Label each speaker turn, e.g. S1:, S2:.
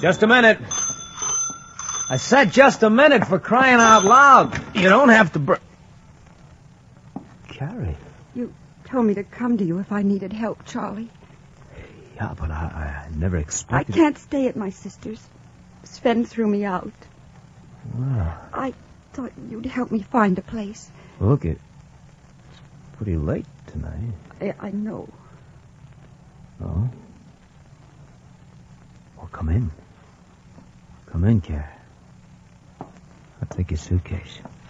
S1: Just a minute. I said just a minute, for crying out loud. You don't have to Carrie.
S2: You told me to come to you if I needed help, Charlie.
S1: Yeah, but I never expected...
S2: I can't stay at my sister's. Sven threw me out.
S1: Well,
S2: I thought you'd help me find a place.
S1: Look, it's pretty late tonight.
S2: I know.
S1: Oh? Well, come in. Come in, Carrie. I'll take your suitcase.